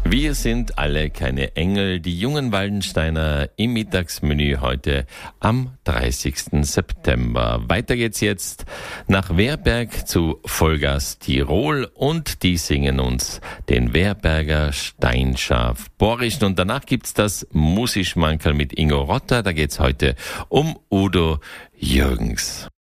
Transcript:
Wir sind alle keine Engel, die jungen Waldensteiner im Mittagsmenü heute am 30. September. Weiter geht's jetzt nach Werberg zu Vollgas Tirol und die singen uns den Werberger Steinschaf Borischen und danach gibt's das Musischmankerl mit Ingo Rotter. Da geht's heute um Udo Jürgens.